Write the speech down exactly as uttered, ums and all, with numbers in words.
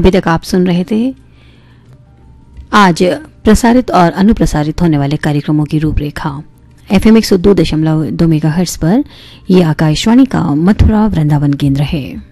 अभी तक आप सुन रहे थे आज प्रसारित और अनुप्रसारित होने वाले कार्यक्रमों की रूपरेखा। एफएम एक सौ दो दशमलव दो मेगाहर्ट्ज पर यह आकाशवाणी का मथुरा वृंदावन केंद्र है।